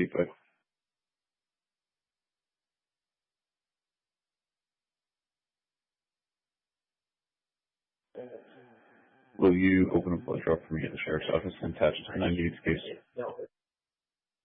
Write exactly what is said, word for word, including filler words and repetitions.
Depot. Will you open up a drawer for me at the sheriff's office and attach it to the ninety-eighth case?